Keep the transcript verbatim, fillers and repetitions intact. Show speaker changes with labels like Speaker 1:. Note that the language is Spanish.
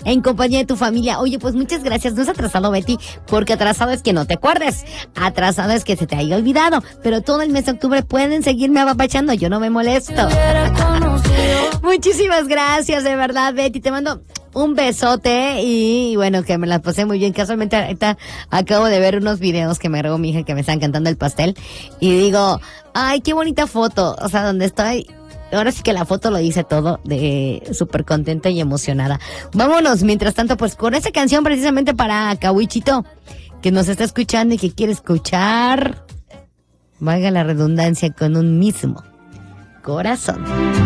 Speaker 1: en compañía de tu familia. Oye, pues muchas gracias. No es atrasado, Betty, porque atrasado es que no te acuerdes. Atrasado es que se te haya olvidado. Pero todo el mes de octubre pueden seguirme apapachando. Yo no me molesto. Muchísimas gracias, de verdad, Betty. Te mando un besote y, y bueno, que me las pasé muy bien. Casualmente ahorita acabo de ver unos videos que me grabó mi hija que me están cantando el pastel y digo, ay, qué bonita foto. O sea, donde estoy, ahora sí que la foto lo dice todo, de súper contenta y emocionada. Vámonos, mientras tanto, pues con esa canción precisamente para Cahuichito, que nos está escuchando y que quiere escuchar, valga la redundancia, con un mismo corazón.